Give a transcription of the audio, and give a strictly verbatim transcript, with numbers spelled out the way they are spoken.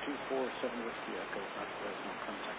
two four seven Whiskey Echo, Southwest, now contact